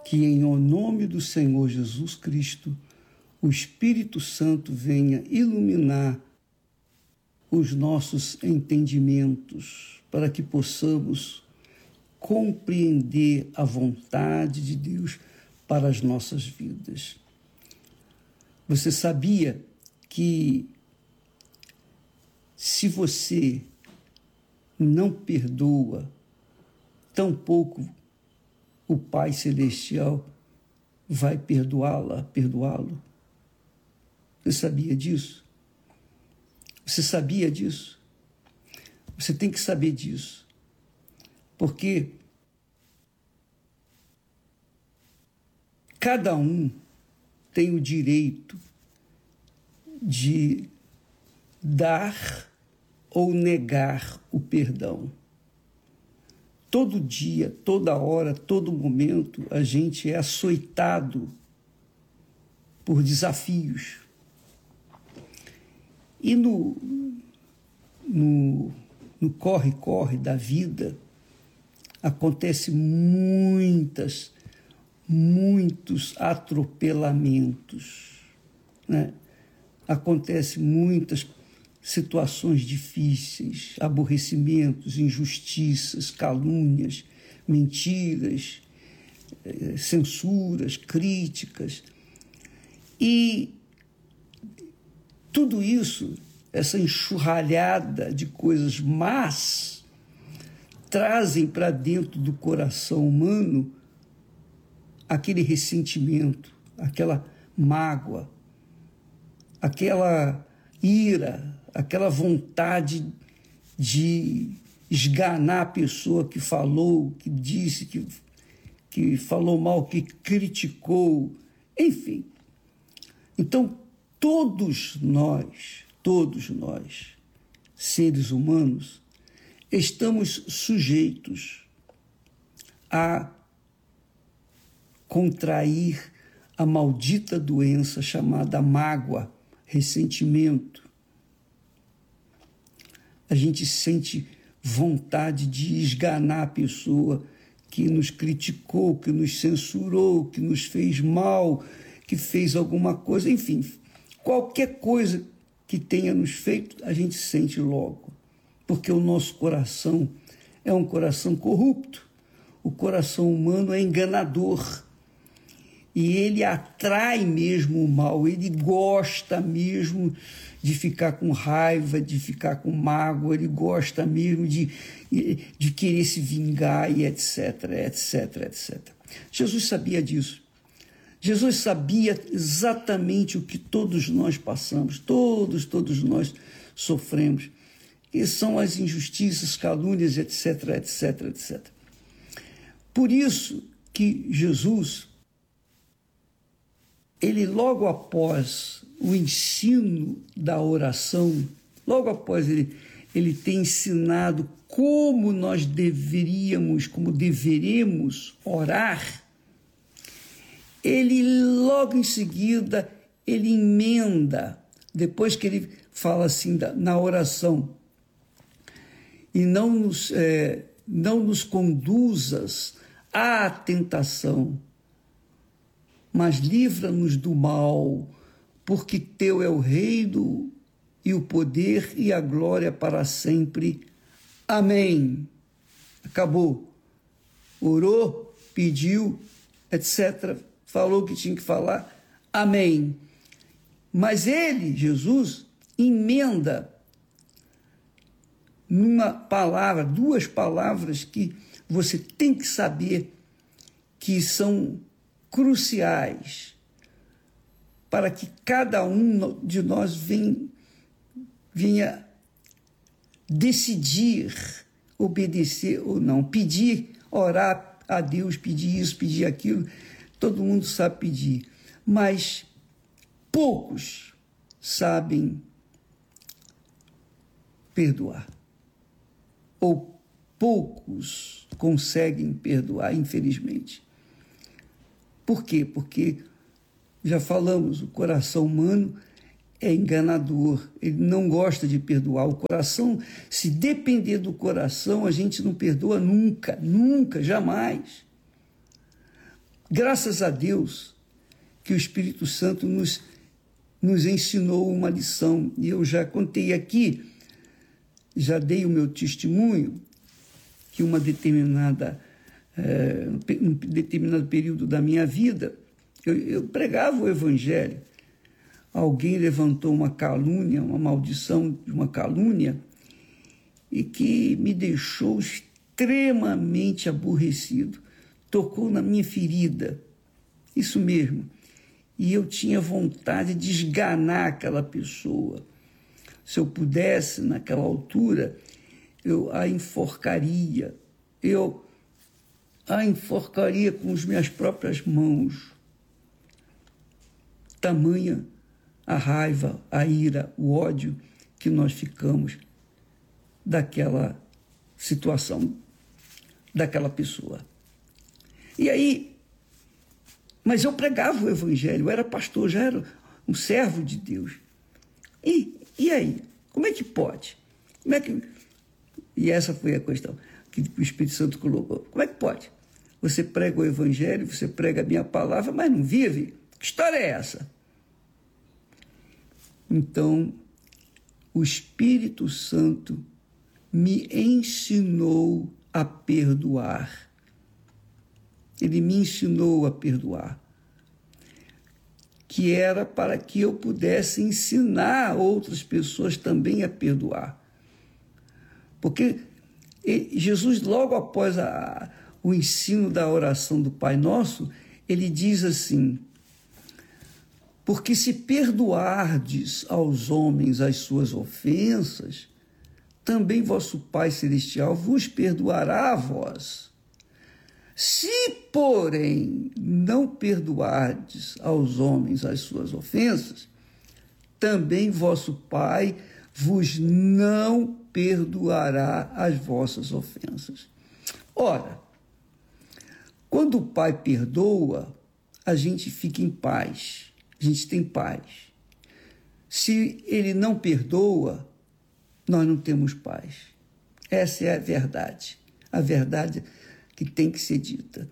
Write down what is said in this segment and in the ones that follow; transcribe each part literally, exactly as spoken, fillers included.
que em nome do Senhor Jesus Cristo, o Espírito Santo venha iluminar os nossos entendimentos para que possamos compreender a vontade de Deus para as nossas vidas. Você sabia que se você não perdoa, tampouco o Pai Celestial vai perdoá-la, perdoá-lo? Você sabia disso? Você sabia disso? Você tem que saber disso. Porque cada um tem o direito de dar ou negar o perdão. Todo dia, toda hora, todo momento, a gente é açoitado por desafios. E no, no, no corre-corre da vida, acontece muitas, muitos atropelamentos, né? Acontece muitas situações difíceis, aborrecimentos, injustiças, calúnias, mentiras, censuras, críticas. E tudo isso, essa enxurralhada de coisas más, trazem para dentro do coração humano aquele ressentimento, aquela mágoa, aquela ira, aquela vontade de esganar a pessoa que falou, que disse, que, que falou mal, que criticou, enfim. Então, todos nós, todos nós, seres humanos, estamos sujeitos a contrair a maldita doença chamada mágoa, ressentimento. A gente sente vontade de esganar a pessoa que nos criticou, que nos censurou, que nos fez mal, que fez alguma coisa, enfim, qualquer coisa que tenha nos feito, a gente sente logo, porque o nosso coração é um coração corrupto, o coração humano é enganador, e ele atrai mesmo o mal, ele gosta mesmo de ficar com raiva, de ficar com mágoa, ele gosta mesmo de, de querer se vingar, e etc, etc, etcétera. Jesus sabia disso. Jesus sabia exatamente o que todos nós passamos, todos, todos nós sofremos, que são as injustiças, calúnias, etc, etc, etcétera. Por isso que Jesus, ele logo após o ensino da oração, logo após ele, ele ter ensinado como nós deveríamos, como deveremos orar, ele logo em seguida, ele emenda, depois que ele fala assim da, na oração, e não nos, é, não nos conduzas à tentação, mas livra-nos do mal, porque teu é o reino e o poder e a glória para sempre. Amém. Acabou. Orou, pediu, etcétera. Falou o que tinha que falar. Amém. Mas ele, Jesus, emenda numa palavra, duas palavras que você tem que saber que são cruciais para que cada um de nós venha, venha decidir obedecer ou não, pedir, orar a Deus, pedir isso, pedir aquilo. Todo mundo sabe pedir, mas poucos sabem perdoar, ou poucos conseguem perdoar, infelizmente. Por quê? Porque, já falamos, o coração humano é enganador, ele não gosta de perdoar. O coração, se depender do coração, a gente não perdoa nunca, nunca, jamais. Graças a Deus que o Espírito Santo nos, nos ensinou uma lição. E eu já contei aqui, já dei o meu testemunho, que uma determinada, é, um determinado período da minha vida, eu, eu pregava o Evangelho. Alguém levantou uma calúnia, uma maldição de uma calúnia, e que me deixou extremamente aborrecido. Tocou na minha ferida, isso mesmo. E eu tinha vontade de esganar aquela pessoa. Se eu pudesse, naquela altura, eu a enforcaria. Eu a enforcaria com as minhas próprias mãos. Tamanha a raiva, a ira, o ódio que nós ficamos daquela situação, daquela pessoa. E aí, mas eu pregava o Evangelho, eu era pastor, já era um servo de Deus. E, e aí, como é que pode? Como é que... E essa foi a questão que o Espírito Santo colocou. Como é que pode? Você prega o Evangelho, você prega a minha palavra, mas não vive? Que história é essa? Então, o Espírito Santo me ensinou a perdoar. Ele me ensinou a perdoar, que era para que eu pudesse ensinar outras pessoas também a perdoar. Porque Jesus, logo após a, o ensino da oração do Pai Nosso, ele diz assim: porque se perdoardes aos homens as suas ofensas, também vosso Pai Celestial vos perdoará a vós. Se, porém, não perdoardes aos homens as suas ofensas, também vosso Pai vos não perdoará as vossas ofensas. Ora, quando o Pai perdoa, a gente fica em paz, a gente tem paz. Se ele não perdoa, nós não temos paz. Essa é a verdade, a verdade que tem que ser dita.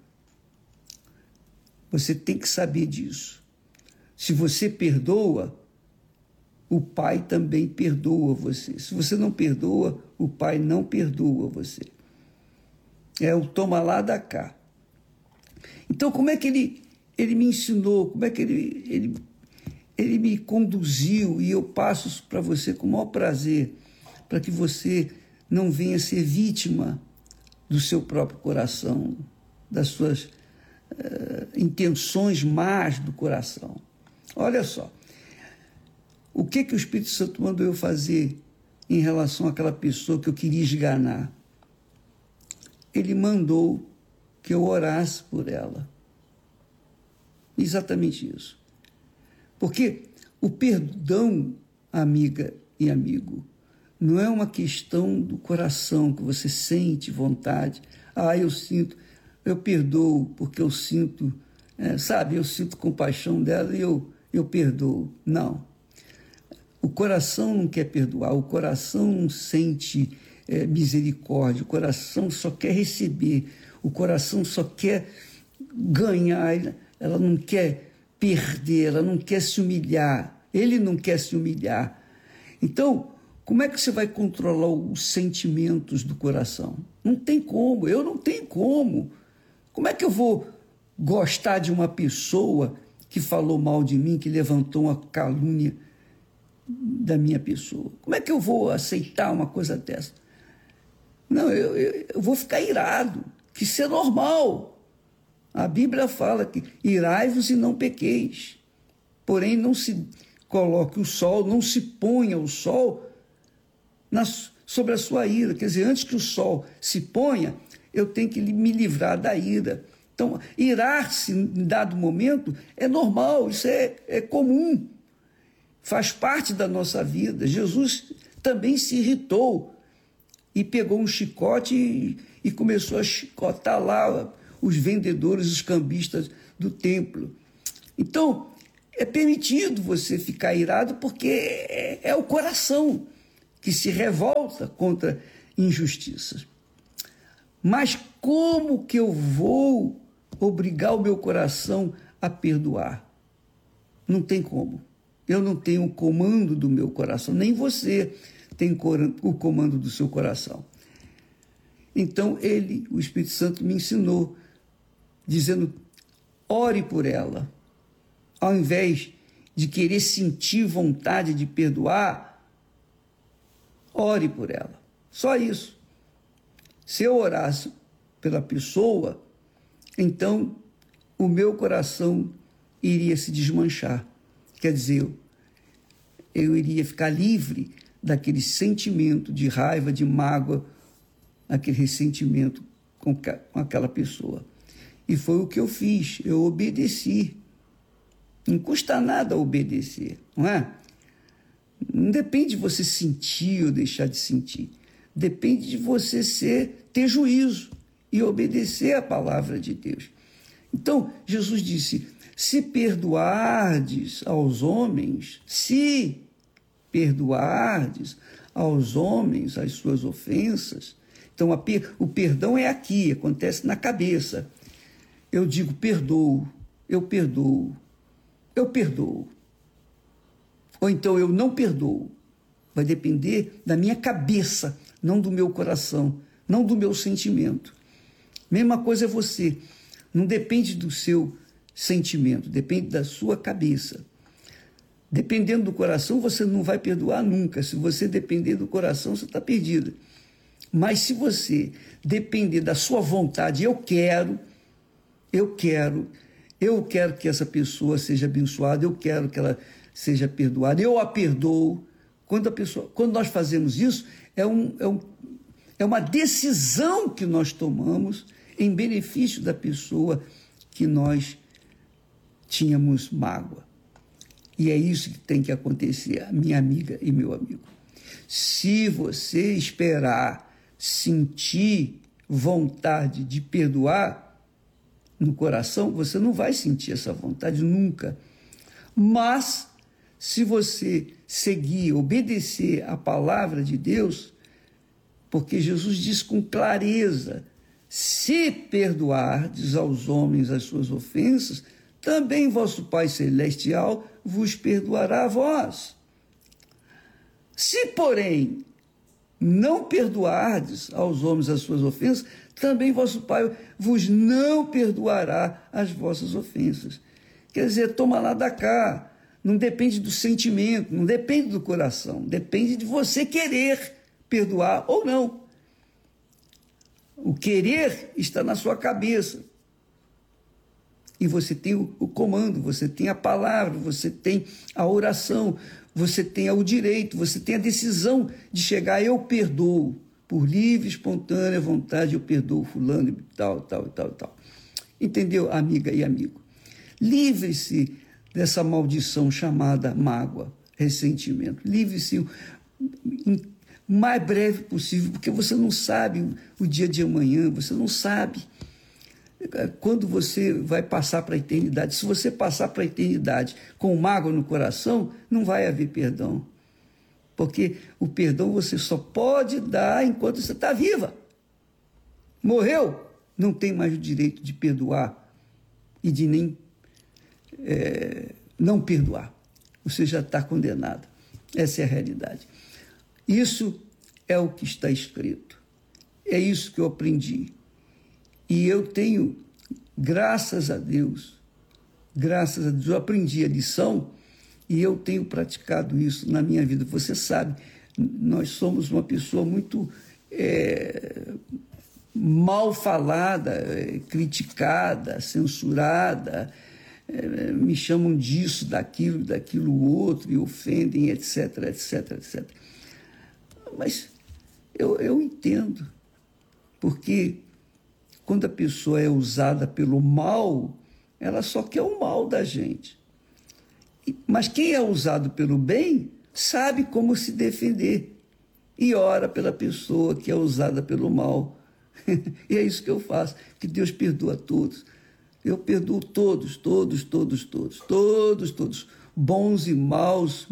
Você tem que saber disso. Se você perdoa, o Pai também perdoa você. Se você não perdoa, o Pai não perdoa você. É o toma lá da cá. Então, como é que ele, ele me ensinou, como é que ele, ele, ele me conduziu, e eu passo isso para você com o maior prazer, para que você não venha ser vítima do seu próprio coração, das suas uh, intenções más do coração. Olha só, o que, que o Espírito Santo mandou eu fazer em relação àquela pessoa que eu queria esganar? Ele mandou que eu orasse por ela. Exatamente isso. Porque o perdão, amiga e amigo, não é uma questão do coração, que você sente vontade. Ah, eu sinto, eu perdoo porque eu sinto, é, sabe, eu sinto compaixão dela e eu, eu perdoo. Não. O coração não quer perdoar, o coração não sente é, misericórdia, o coração só quer receber, o coração só quer ganhar, ela não quer perder, ela não quer se humilhar, ele não quer se humilhar. Então, como é que você vai controlar os sentimentos do coração? Não tem como, eu não tenho como. Como é que eu vou gostar de uma pessoa que falou mal de mim, que levantou uma calúnia da minha pessoa? Como é que eu vou aceitar uma coisa dessa? Não, eu, eu, eu vou ficar irado, que isso é normal. A Bíblia fala que irai-vos e não pequeis. Porém, não se coloque o sol, não se ponha o sol Na, sobre a sua ira. Quer dizer, antes que o sol se ponha, eu tenho que me livrar da ira. Então, irar-se em dado momento é normal, isso é, é comum, faz parte da nossa vida. Jesus também se irritou e pegou um chicote e, e começou a chicotar lá os vendedores, os cambistas do templo. Então, é permitido você ficar irado, porque é, é o coração que se revolta contra injustiças. Mas como que eu vou obrigar o meu coração a perdoar. Não tem como. Eu não tenho o comando do meu coração, nem você tem o comando do seu coração. Então, ele, o Espírito Santo, me ensinou, dizendo, ore por ela. Ao invés de querer sentir vontade de perdoar, ore por ela. Só isso. Se eu orasse pela pessoa, então o meu coração iria se desmanchar. Quer dizer, eu iria ficar livre daquele sentimento de raiva, de mágoa, aquele ressentimento com, com aquela pessoa. E foi o que eu fiz, eu obedeci. Não custa nada obedecer, não é? Não depende de você sentir ou deixar de sentir. Depende de você ser, ter juízo e obedecer a palavra de Deus. Então, Jesus disse, se perdoardes aos homens, se perdoardes aos homens as suas ofensas, então a per, o perdão é aqui, acontece na cabeça. Eu digo, perdoo, eu perdoo, eu perdoo. Ou então eu não perdoo. Vai depender da minha cabeça, não do meu coração, não do meu sentimento. Mesma coisa é você. Não depende do seu sentimento, depende da sua cabeça. Dependendo do coração, você não vai perdoar nunca. Se você depender do coração, você está perdido. Mas se você depender da sua vontade, eu quero, eu quero, eu quero que essa pessoa seja abençoada, eu quero que ela seja perdoada, eu a perdoo. Quando, a pessoa, quando nós fazemos isso, é, um, é, um, é uma decisão que nós tomamos em benefício da pessoa que nós tínhamos mágoa. E é isso que tem que acontecer, minha amiga e meu amigo. Se você esperar sentir vontade de perdoar no coração, você não vai sentir essa vontade nunca. Mas, se você seguir, obedecer a palavra de Deus, porque Jesus diz com clareza, se perdoardes aos homens as suas ofensas, também vosso Pai Celestial vos perdoará a vós. Se, porém, não perdoardes aos homens as suas ofensas, também vosso Pai vos não perdoará as vossas ofensas. Quer dizer, toma lá da cá. Não depende do sentimento, não depende do coração, depende de você querer perdoar ou não. O querer está na sua cabeça. E você tem o, o comando, você tem a palavra, você tem a oração, você tem o direito, você tem a decisão de chegar, eu perdoo, por livre, espontânea vontade, eu perdoo fulano e tal, tal, tal, tal. Entendeu, amiga e amigo? Livre-se dessa maldição chamada mágoa, ressentimento. Livre-se o mais breve possível, porque você não sabe o dia de amanhã, você não sabe quando você vai passar para a eternidade. Se você passar para a eternidade com mágoa no coração, não vai haver perdão. Porque o perdão você só pode dar enquanto você está viva. Morreu, não tem mais o direito de perdoar e de nem é, não perdoar. Você já está condenado. Essa é a realidade. Isso é o que está escrito. É isso que eu aprendi. E eu tenho, graças a Deus, graças a Deus, eu aprendi a lição e eu tenho praticado isso na minha vida. Você sabe, nós somos uma pessoa muito é, mal falada, é, criticada, censurada, é, me chamam disso, daquilo, daquilo outro, e ofendem, etc, etc, etcétera. Mas eu, eu entendo, porque quando a pessoa é usada pelo mal, ela só quer o mal da gente. Mas quem é usado pelo bem sabe como se defender e ora pela pessoa que é usada pelo mal. E é isso que eu faço, que Deus perdoa todos. Eu perdoo todos, todos, todos, todos, todos, todos, bons e maus,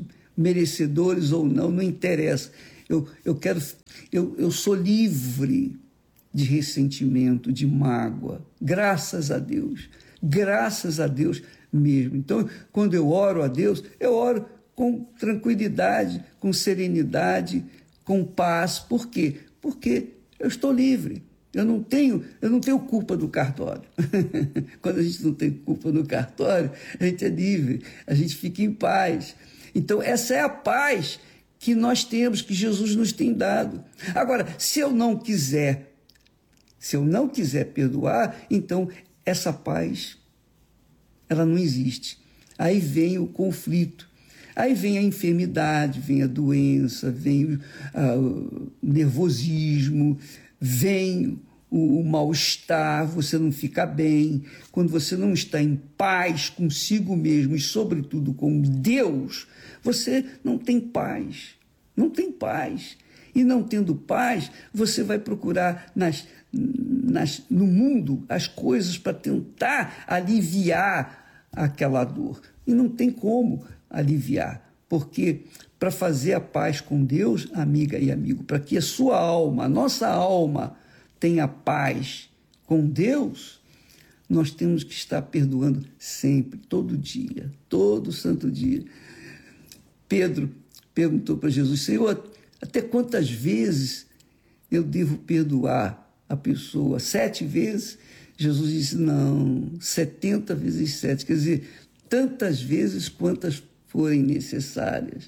merecedores ou não, não interessa. Eu, eu quero, eu, eu sou livre de ressentimento, de mágoa. Graças a Deus, graças a Deus mesmo. Então, quando eu oro a Deus, eu oro com tranquilidade, com serenidade, com paz. Por quê? Porque eu estou livre. Eu não tenho, eu não tenho culpa do cartório. Quando a gente não tem culpa no cartório, a gente é livre, a gente fica em paz. Então, essa é a paz que nós temos, que Jesus nos tem dado. Agora, se eu não quiser, se eu não quiser perdoar, então essa paz, ela não existe. Aí vem o conflito. Aí vem a enfermidade, vem a doença, vem uh, o nervosismo, vem o, o mal-estar, você não fica bem. Quando você não está em paz consigo mesmo e, sobretudo, com Deus, você não tem paz, não tem paz. E não tendo paz, você vai procurar nas, nas, no mundo as coisas para tentar aliviar aquela dor. E não tem como aliviar, porque para fazer a paz com Deus, amiga e amigo, para que a sua alma, a nossa alma, tenha paz com Deus, nós temos que estar perdoando sempre, todo dia, todo santo dia. Pedro perguntou para Jesus: Senhor, até quantas vezes eu devo perdoar a pessoa? Sete vezes? Jesus disse: não, setenta vezes sete, quer dizer, tantas vezes quantas forem necessárias.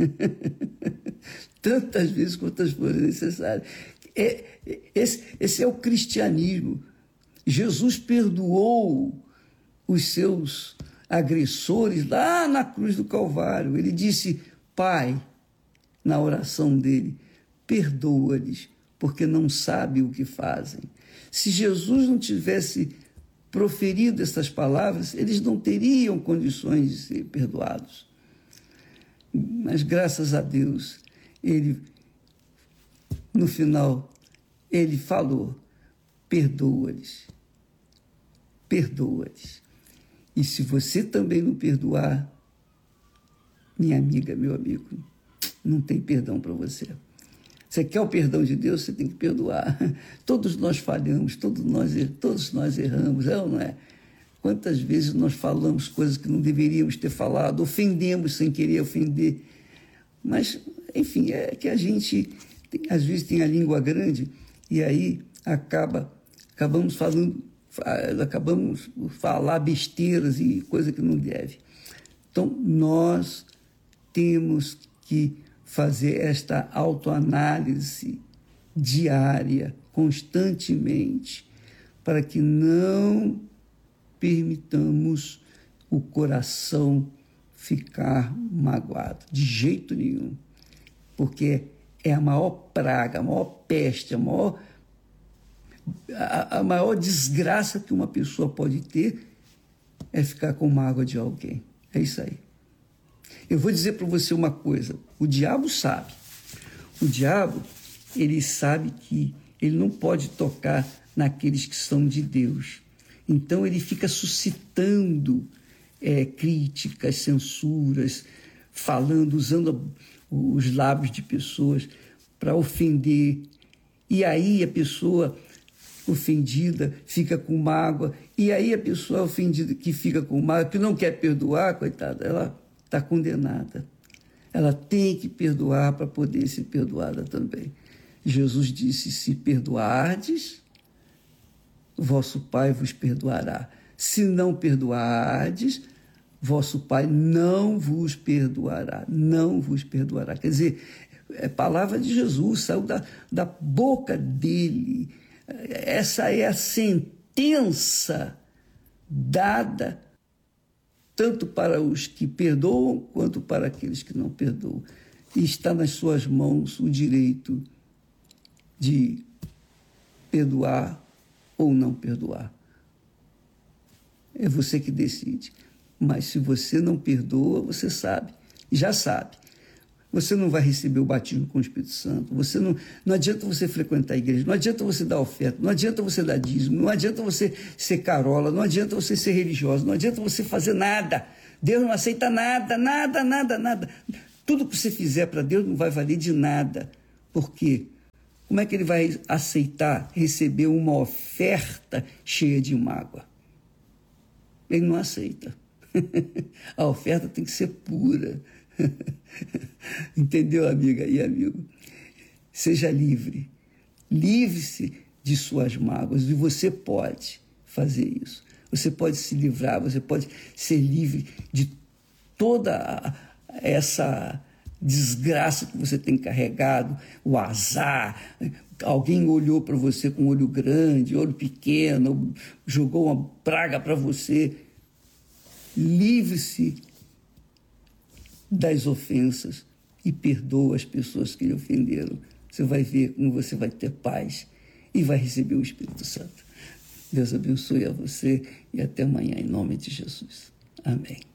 Tantas vezes quantas forem necessárias. É, esse, esse é o cristianismo. Jesus perdoou os seus agressores lá na cruz do Calvário. Ele disse: Pai, na oração dele, perdoa-lhes, porque não sabem o que fazem. Se Jesus não tivesse proferido essas palavras, eles não teriam condições de ser perdoados. Mas, graças a Deus, ele, no final, ele falou: perdoa-lhes, perdoa-lhes. E se você também não perdoar, minha amiga, meu amigo, não tem perdão para você. Você quer o perdão de Deus, você tem que perdoar. Todos nós falhamos, todos nós, todos nós erramos, é ou não é? Quantas vezes nós falamos coisas que não deveríamos ter falado, ofendemos sem querer ofender. Mas, enfim, é que a gente, tem, às vezes, tem a língua grande e aí acaba, acabamos falando, acabamos falar besteiras e coisa que não deve. Então, nós temos que fazer esta autoanálise diária, constantemente, para que não permitamos o coração ficar magoado, de jeito nenhum, porque é a maior praga, a maior peste, a maior, a, a maior desgraça que uma pessoa pode ter é ficar com mágoa de alguém. É isso aí. Eu vou dizer para você uma coisa: o diabo sabe. O diabo, ele sabe que ele não pode tocar naqueles que são de Deus. Então, ele fica suscitando é, críticas, censuras, falando, usando os lábios de pessoas para ofender. E aí a pessoa ofendida fica com mágoa. E aí a pessoa ofendida que fica com mágoa, que não quer perdoar, coitada, ela está condenada. Ela tem que perdoar para poder ser perdoada também. Jesus disse: se perdoardes, vosso Pai vos perdoará. Se não perdoardes, vosso Pai não vos perdoará. Não vos perdoará. Quer dizer, é palavra de Jesus, saiu da, da boca dele. Essa é a sentença dada tanto para os que perdoam quanto para aqueles que não perdoam. E está nas suas mãos o direito de perdoar ou não perdoar. É você que decide. Mas se você não perdoa, você sabe, já sabe. Você não vai receber o batismo com o Espírito Santo. Você não, não adianta você frequentar a igreja, não adianta você dar oferta, não adianta você dar dízimo, não adianta você ser carola, não adianta você ser religioso, não adianta você fazer nada. Deus não aceita nada, nada, nada, nada. Tudo que você fizer para Deus não vai valer de nada. Por quê? Como é que ele vai aceitar receber uma oferta cheia de mágoa? Ele não aceita. A oferta tem que ser pura. Entendeu, amiga e amigo? Seja livre. Livre-se de suas mágoas, e você pode fazer isso. Você pode se livrar, você pode ser livre de toda essa desgraça que você tem carregado, o azar. Alguém olhou para você com olho grande, olho pequeno, jogou uma praga para você. Livre-se das ofensas e perdoa as pessoas que lhe ofenderam. Você vai ver como você vai ter paz e vai receber o Espírito Santo. Deus abençoe a você e até amanhã, em nome de Jesus. Amém.